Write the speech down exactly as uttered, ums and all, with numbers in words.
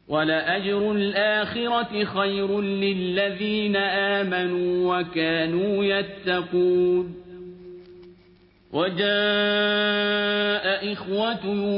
وَلَأَجْرُ الْآخِرَةِ خَيْرٌ لِّلَّذِينَ آمَنُوا وَكَانُوا يَتَّقُونَ. وَجَاءَ إِخْوَةُ